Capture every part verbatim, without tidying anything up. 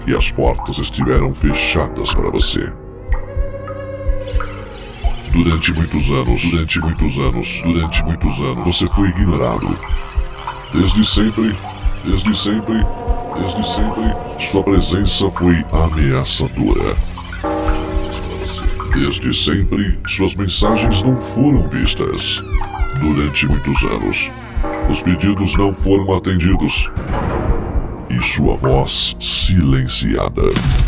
e as portas estiveram fechadas para você. Durante muitos anos, durante muitos anos, durante muitos anos, você foi ignorado. Desde sempre, desde sempre, desde sempre, sua presença foi ameaçadora. Desde sempre, suas mensagens não foram vistas. Durante muitos anos, os pedidos não foram atendidos. E sua voz silenciada.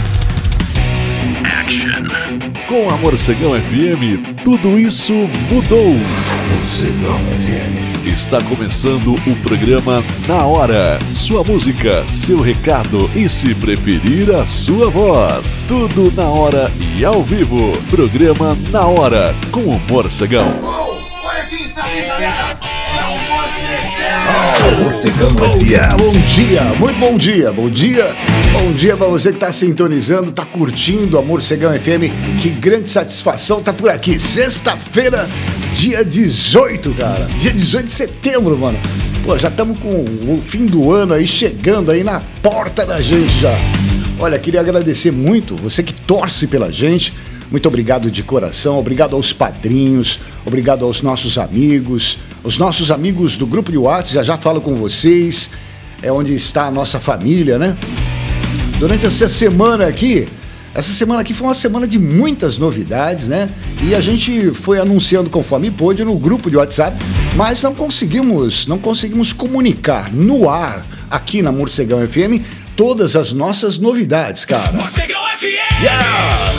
Action. Com a Morcegão F M, tudo isso mudou. Morcegão F M. Está começando o programa Na Hora. Sua música, seu recado e, se preferir, a sua voz. Tudo na hora e ao vivo. Programa Na Hora, com o Morcegão. Oh, olha quem está aí, galera. É o Morcegão. Oh, Morcegão F M. Yeah, bom dia, muito bom dia, bom dia. Bom dia pra você que tá sintonizando, tá curtindo a Morcegão F M. Que grande satisfação tá por aqui. Sexta-feira, dia dezoito, cara. Dia dezoito de setembro, mano. Pô, já estamos com o fim do ano aí chegando aí na porta da gente já. Olha, queria agradecer muito você que torce pela gente. Muito obrigado de coração, obrigado aos padrinhos, obrigado aos nossos amigos, os nossos amigos do grupo de WhatsApp, já já falo com vocês, é onde está a nossa família, né? Durante essa semana aqui, essa semana aqui foi uma semana de muitas novidades, né? E a gente foi anunciando conforme pôde no grupo de WhatsApp, mas não conseguimos, não conseguimos comunicar no ar, aqui na Morcegão F M, todas as nossas novidades, cara. Morcegão F M. Yeah!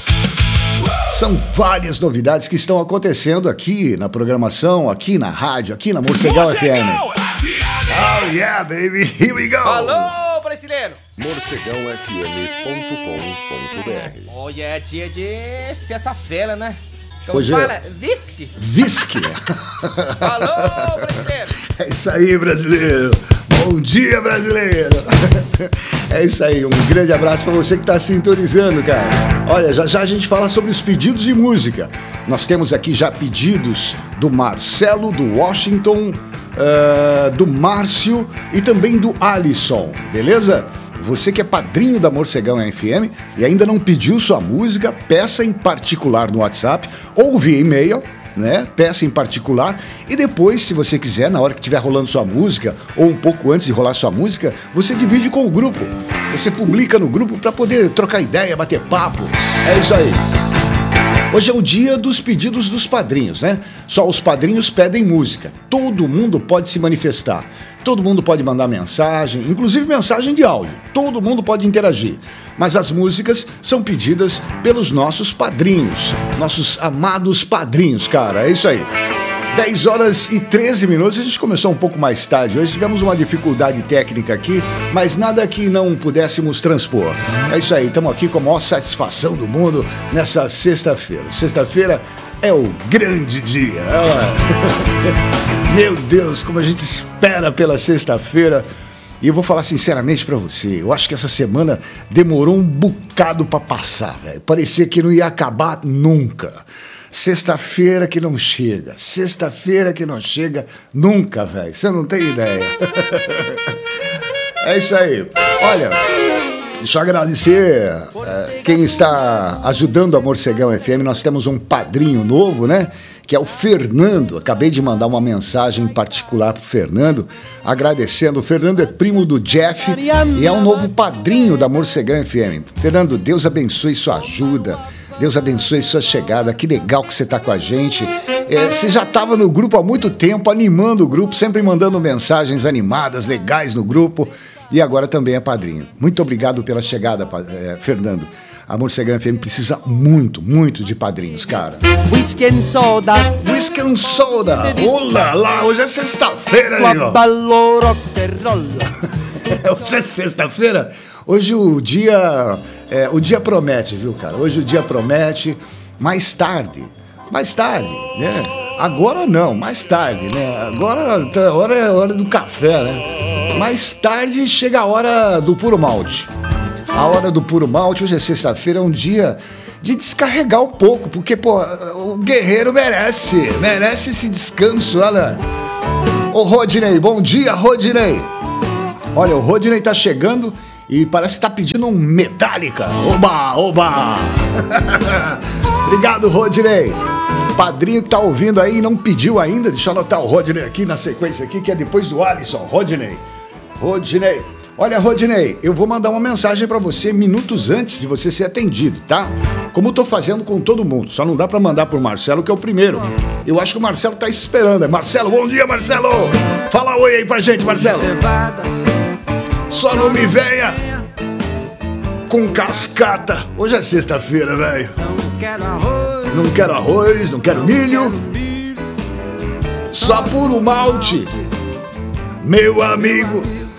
São várias novidades que estão acontecendo aqui na programação, aqui na rádio, aqui na Morcegão F M. Oh yeah, baby, here we go! Alô, brasileiro! morcegão f m ponto com ponto b r. Hoje é dia de sexta-feira, né? Então Hoje fala, é... whisky. Whisky. Alô, brasileiro! É isso aí, brasileiro. Bom dia, brasileiro. É isso aí, um grande abraço para você que está sintonizando, cara. Olha, já já a gente fala sobre os pedidos de música. Nós temos aqui já pedidos do Marcelo, do Washington, uh, do Márcio e também do Alisson, beleza? Você que é padrinho da Morcegão F M e ainda não pediu sua música, peça em particular no WhatsApp ou via e-mail, né? Peça em particular e depois, se você quiser, na hora que estiver rolando sua música ou um pouco antes de rolar sua música, você divide com o grupo. Você publica no grupo para poder trocar ideia, bater papo. É isso aí. Hoje é o dia dos pedidos dos padrinhos, né? Só os padrinhos pedem música. Todo mundo pode se manifestar. Todo mundo pode mandar mensagem, inclusive mensagem de áudio. Todo mundo pode interagir. Mas as músicas são pedidas pelos nossos padrinhos. Nossos amados padrinhos, cara. É isso aí. dez horas e treze minutos. A gente começou um pouco mais tarde. Hoje tivemos uma dificuldade técnica aqui, mas nada que não pudéssemos transpor. É isso aí. Estamos aqui com a maior satisfação do mundo nessa sexta-feira. Sexta-feira é o grande dia. Meu Deus, como a gente espera pela sexta-feira. E eu vou falar sinceramente pra você, eu acho que essa semana demorou um bocado pra passar, velho. Parecia que não ia acabar nunca. Sexta-feira que não chega, sexta-feira que não chega nunca, velho. Você não tem ideia. É isso aí. Olha, deixa eu agradecer é, quem está ajudando a Morcegão F M. Nós temos um padrinho novo, né? Que é o Fernando. Acabei de mandar uma mensagem particular pro Fernando, agradecendo. O Fernando é primo do Jeff e é um novo padrinho da Morcegão F M. Fernando, Deus abençoe sua ajuda, Deus abençoe sua chegada. Que legal que você tá com a gente. É, você já estava no grupo há muito tempo, animando o grupo, sempre mandando mensagens animadas, legais no grupo, e agora também é padrinho. Muito obrigado pela chegada, é, Fernando. A Morcegão F M precisa muito, muito de padrinhos, cara. Whisky and soda. Whisky and soda. Olá lá, hoje é sexta-feira, aí, ó. Hoje é sexta-feira. Hoje o dia, é, o dia promete, viu, cara? Hoje o dia promete. Mais tarde, mais tarde, né? Agora não, mais tarde, né? Agora a hora é a hora do café, né? Mais tarde chega a hora do puro malte. A hora do puro malte, hoje é sexta-feira, é um dia de descarregar um pouco, porque, pô, o guerreiro merece, merece esse descanso, olha. Ô, Rodney, bom dia, Rodney. Olha, o Rodney tá chegando E parece que tá pedindo um Metallica. Oba, oba! Obrigado, Rodney. Padrinho que tá ouvindo aí e não pediu ainda. Deixa eu anotar o Rodney aqui na sequência aqui, que é depois do Alisson. Rodney. Rodney. Olha, Rodney, eu vou mandar uma mensagem pra você minutos antes de você ser atendido, tá? Como eu tô fazendo com todo mundo. Só não dá pra mandar pro Marcelo, que é o primeiro. Eu acho que o Marcelo tá esperando. Marcelo, bom dia, Marcelo! Fala oi aí pra gente, Marcelo. Só não me venha com cascata. Hoje é sexta-feira, velho. Não quero arroz, não quero milho. Só puro malte, meu amigo.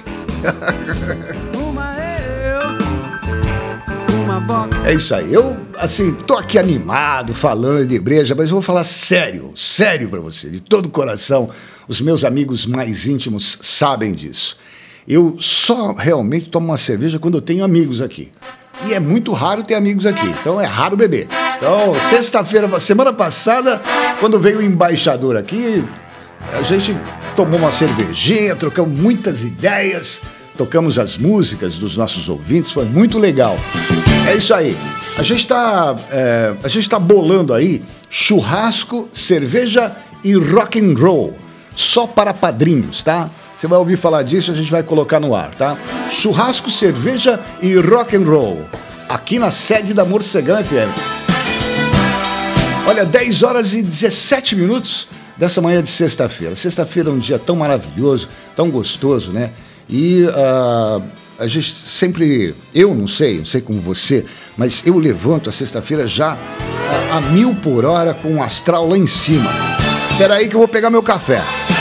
É isso aí. Eu, assim, tô aqui animado, falando de breja, mas eu vou falar sério, sério pra você, de todo o coração. Os meus amigos mais íntimos sabem disso. Eu só realmente tomo uma cerveja quando eu tenho amigos aqui. E é muito raro ter amigos aqui, então é raro beber. Então, sexta-feira, semana passada, quando veio o embaixador aqui, a gente tomou uma cervejinha, trocamos muitas ideias, tocamos as músicas dos nossos ouvintes, foi muito legal. É isso aí. A gente está é, a gente tá bolando aí churrasco, cerveja e rock and roll, só para padrinhos, tá? Você vai ouvir falar disso, a gente vai colocar no ar, tá? Churrasco, cerveja e rock and roll, aqui na sede da Morcegão F M. Olha, dez horas e dezessete minutos dessa manhã de sexta-feira. Sexta-feira é um dia tão maravilhoso, tão gostoso, né? E uh, a gente sempre, eu não sei, não sei como você, mas eu levanto a sexta-feira já a, a mil por hora com o astral lá em cima. Espera aí que eu vou pegar meu café.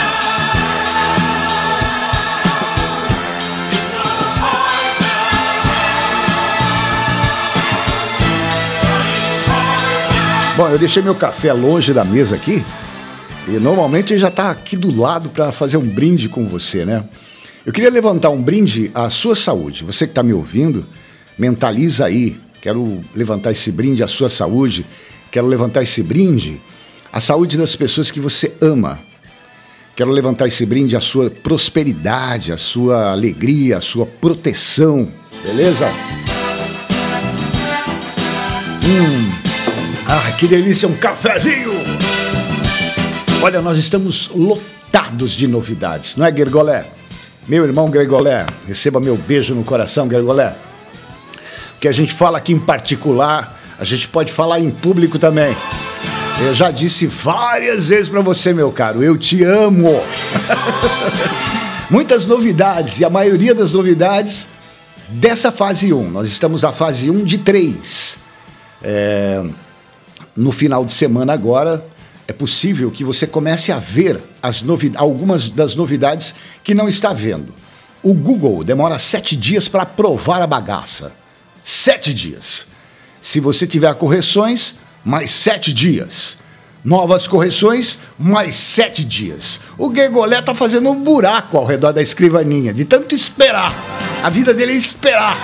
Bom, eu deixei meu café longe da mesa aqui e normalmente ele já está aqui do lado para fazer um brinde com você, né? Eu queria levantar um brinde à sua saúde. Você que está me ouvindo, mentaliza aí. Quero levantar esse brinde à sua saúde. Quero levantar esse brinde à saúde das pessoas que você ama. Quero levantar esse brinde à sua prosperidade, à sua alegria, à sua proteção. Beleza? Hum... Ah, que delícia, um cafezinho! Olha, nós estamos lotados de novidades, não é, Gergolé? Meu irmão Gregolé, receba meu beijo no coração, Gregolé. O que a gente fala aqui em particular, a gente pode falar em público também. Eu já disse várias vezes pra você, meu caro, eu te amo! Muitas novidades, e a maioria das novidades dessa fase um. Nós estamos na fase um de três. É... No final de semana agora, é possível que você comece a ver as novi- algumas das novidades que não está vendo. O Google demora sete dias para aprovar a bagaça. Sete dias. Se você tiver correções, mais sete dias. Novas correções, mais sete dias. O Gergolé tá fazendo um buraco ao redor da escrivaninha, de tanto esperar. A vida dele é esperar.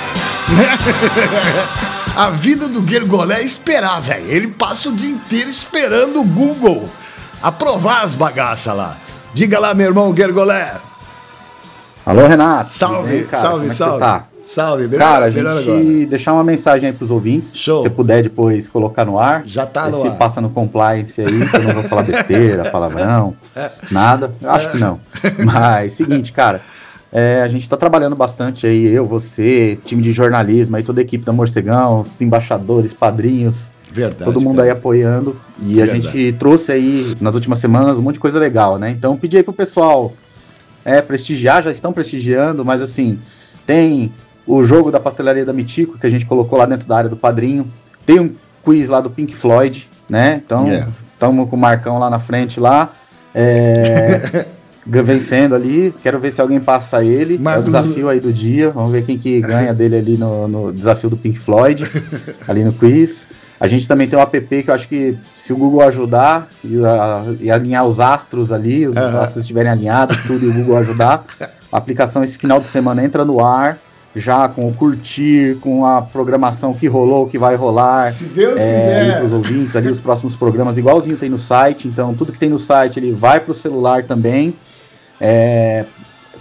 A vida do Gergolé é esperar, velho. Ele passa o dia inteiro esperando o Google aprovar as bagaças lá. Diga lá, meu irmão Gergolé. Alô, Renato. Salve, bem, cara? salve, Como é salve. Tá? Salve, beleza? Cara, a melhor gente agora. deixar uma mensagem aí pros ouvintes. Show. Se você puder depois colocar no ar. Já tá no se ar. passa no compliance aí, que eu não vou falar besteira, palavrão, nada. Eu acho que não. Mas, seguinte, cara. É, a gente tá trabalhando bastante aí, eu, você, time de jornalismo, aí toda a equipe da Morcegão, os embaixadores, padrinhos, Verdade, todo mundo cara. aí apoiando. E Verdade. a gente trouxe aí, nas últimas semanas, um monte de coisa legal, né? Então, pedi aí pro pessoal é, prestigiar, já estão prestigiando, mas assim, tem o jogo da pastelaria da Mitico, que a gente colocou lá dentro da área do padrinho, tem um quiz lá do Pink Floyd, né? Então, estamos yeah. com o Marcão lá na frente lá, é... vencendo ali, quero ver se alguém passa ele, Mas... é o desafio aí do dia, vamos ver quem que ganha dele ali no, no desafio do Pink Floyd, ali no quiz. A gente também tem um app que eu acho que se o Google ajudar e, a, e alinhar os astros ali, os uhum. astros estiverem alinhados, tudo, e o Google ajudar, a aplicação esse final de semana entra no ar, já com o curtir, com a programação que rolou, que vai rolar. Se Deus é, quiser. Para os ouvintes ali, os próximos programas, igualzinho tem no site, então tudo que tem no site ele vai para o celular também. É,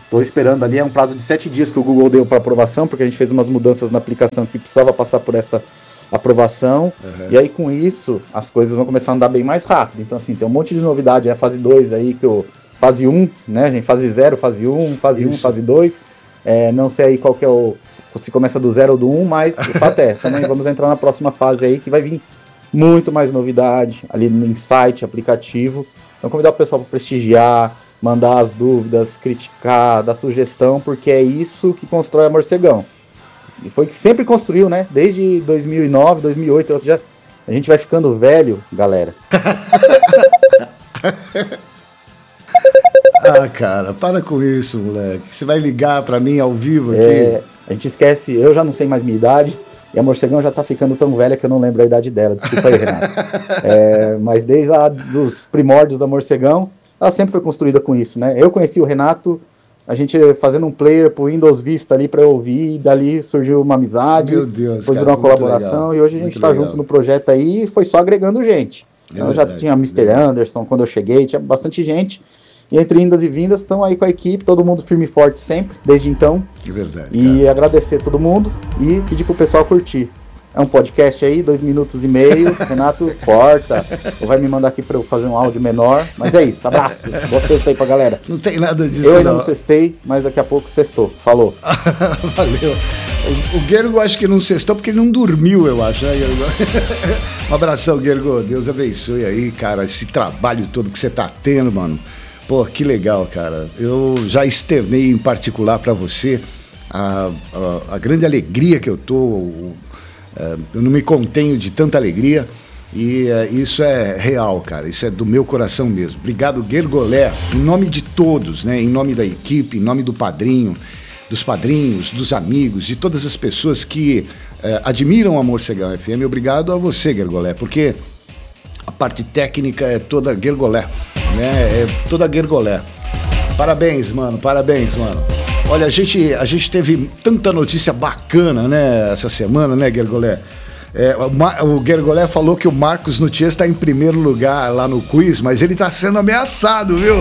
Estou esperando ali, é um prazo de sete dias que o Google deu para aprovação, porque a gente fez umas mudanças na aplicação que precisava passar por essa aprovação, uhum. E aí com isso as coisas vão começar a andar bem mais rápido. Então assim, tem um monte de novidade, é a fase dois aí, que eu, fase um, né, gente, fase zero, fase um, fase isso. um, fase dois, é, não sei aí qual que é o, se começa do zero ou do um, mas o fato é, também vamos entrar na próxima fase aí, que vai vir muito mais novidade, ali no insight, aplicativo. Então convidar o pessoal para prestigiar, mandar as dúvidas, criticar, dar sugestão, porque é isso que constrói a Morcegão. E foi que sempre construiu, né? Desde dois mil e nove, dois mil e oito, já, a gente vai ficando velho, galera. Ah, cara, para com isso, moleque. Você vai ligar pra mim ao vivo aqui? É, a gente esquece, eu já não sei mais minha idade, e a Morcegão já tá ficando tão velha que eu não lembro a idade dela. Desculpa aí, Renato. É, mas desde lá dos primórdios da Morcegão, ela sempre foi construída com isso, né? Eu conheci o Renato, a gente fazendo um player pro Windows Vista ali pra eu ouvir, e dali surgiu uma amizade, meu Deus, depois cara, virou uma colaboração, legal, e hoje a gente tá legal. junto no projeto aí, e foi só agregando gente. Então é verdade, já tinha mister É Anderson quando eu cheguei, tinha bastante gente, e entre indas e vindas estão aí com a equipe, todo mundo firme e forte sempre, desde então. É verdade. E cara. agradecer todo mundo e pedir pro pessoal curtir. É um podcast aí, dois minutos e meio. Renato, corta. Ou vai me mandar aqui pra eu fazer um áudio menor. Mas é isso, abraço. Boa sexta aí pra galera. Não tem nada disso, Eu ainda não. não sextei, mas daqui a pouco sextou. Falou. Valeu. O, o Gergo acho que não sextou porque ele não dormiu, eu acho, né, Gergo? Um abração, Gergo. Deus abençoe aí, cara, esse trabalho todo que você tá tendo, mano. Pô, que legal, cara. Eu já externei em particular pra você a, a, a grande alegria que eu tô... O, Uh, eu não me contenho de tanta alegria e uh, isso é real, cara, isso é do meu coração mesmo. Obrigado, Gergolé, em nome de todos, né? Em nome da equipe, em nome do padrinho, dos padrinhos, dos amigos, de todas as pessoas que uh, admiram a Morcegão F M. Obrigado a você, Gergolé, porque a parte técnica é toda Gergolé, né? É toda Gergolé. Parabéns, mano, parabéns, mano. Olha, a gente, a gente teve tanta notícia bacana, né, essa semana, né, Gergolé? É, o, Mar, o Gergolé falou que o Marcos Nutier está em primeiro lugar lá no quiz, mas ele está sendo ameaçado, viu?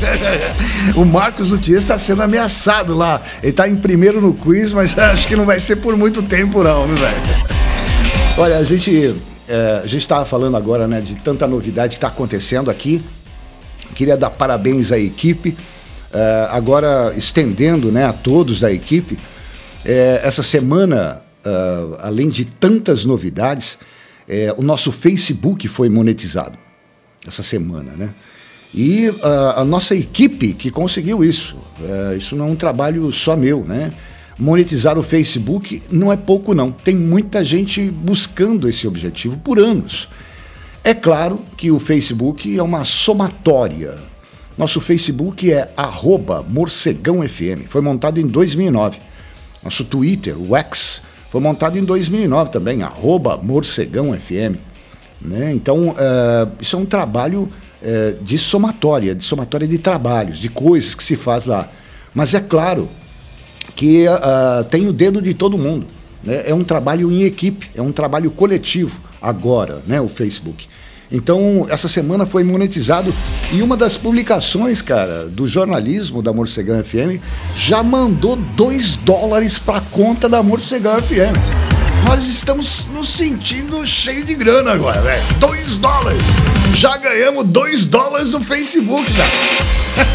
O Marcos Nutier está sendo ameaçado lá. Ele está em primeiro no quiz, mas acho que não vai ser por muito tempo não, viu, velho? Olha, a gente é, a gente estava falando agora, né, de tanta novidade que está acontecendo aqui. Queria dar parabéns à equipe. Uh, agora, estendendo, né, a todos da equipe, eh, essa semana, uh, além de tantas novidades, eh, o nosso Facebook foi monetizado essa semana, né? E uh, a nossa equipe que conseguiu isso. Uh, isso não é um trabalho só meu, né? Monetizar o Facebook não é pouco, não. Tem muita gente buscando esse objetivo por anos. É claro que o Facebook é uma somatória. Nosso Facebook é arroba Morcegão F M, foi montado em dois mil e nove. Nosso Twitter, o X, foi montado em dois mil e nove também, arroba Morcegão F M. Né? Então, uh, isso é um trabalho uh, de somatória, de somatória de trabalhos, de coisas que se faz lá. Mas é claro que uh, tem o dedo de todo mundo. Né? É um trabalho em equipe, é um trabalho coletivo agora, né, o Facebook. Então, essa semana foi monetizado e uma das publicações, cara, do jornalismo da Morcegão F M já mandou dois dólares para a conta da Morcegão F M. Nós estamos nos sentindo cheio de grana agora, velho. Dois dólares. Já ganhamos dois dólares no Facebook, cara.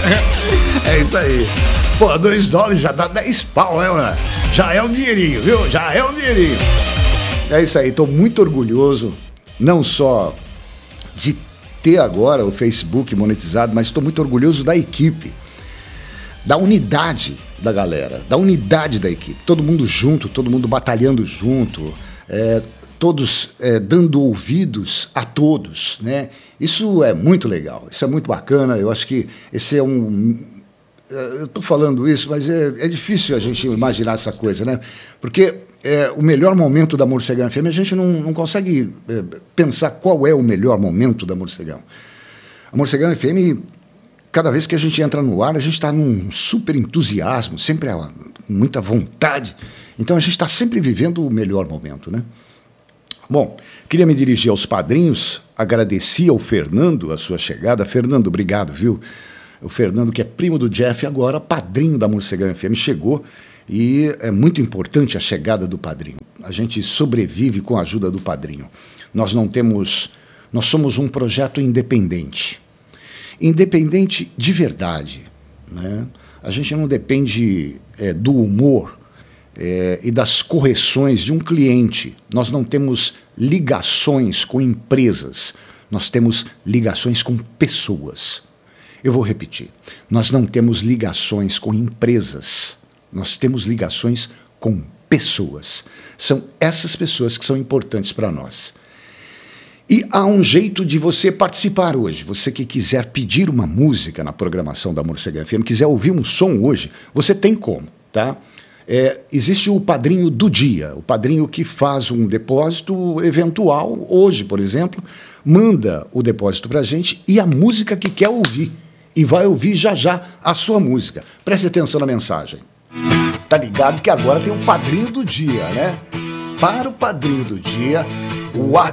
É isso aí. Pô, dois dólares já dá dez pau, né, mano? Já é um dinheirinho, viu? Já é um dinheirinho. É isso aí, tô muito orgulhoso. Não só de ter agora o Facebook monetizado, mas estou muito orgulhoso da equipe, da unidade da galera, da unidade da equipe. Todo mundo junto, todo mundo batalhando junto, é, todos é, dando ouvidos a todos, né? Isso é muito legal, isso é muito bacana. Eu acho que esse é um... Eu estou falando isso, mas é, é difícil a gente imaginar essa coisa, né? Porque... É, o melhor momento da Morcegão F M, a gente não, não consegue é, pensar qual é o melhor momento da Morcegão. A Morcegão F M, cada vez que a gente entra no ar, a gente está num super entusiasmo, sempre com muita vontade. Então a gente está sempre vivendo o melhor momento, né? Bom, queria me dirigir aos padrinhos, agradeci ao Fernando a sua chegada. Fernando, obrigado, viu? O Fernando, que é primo do Jeff, agora padrinho da Morcegão F M, chegou e é muito importante a chegada do padrinho. A gente sobrevive com a ajuda do padrinho. Nós não temos... Nós somos um projeto independente. Independente de verdade, né? A gente não depende é, do humor é, e das correções de um cliente. Nós não temos ligações com empresas. Nós temos ligações com pessoas. Eu vou repetir. Nós não temos ligações com empresas. Nós temos ligações com pessoas. São essas pessoas que são importantes para nós. E há um jeito de você participar hoje. Você que quiser pedir uma música na programação da Morcegão F M, quiser ouvir um som hoje, você tem como, tá? É, existe o padrinho do dia, o padrinho que faz um depósito eventual, hoje, por exemplo, manda o depósito para a gente e a música que quer ouvir. E vai ouvir já já a sua música. Preste atenção na mensagem. Tá ligado que agora tem o padrinho do dia, né? Para o padrinho do dia, o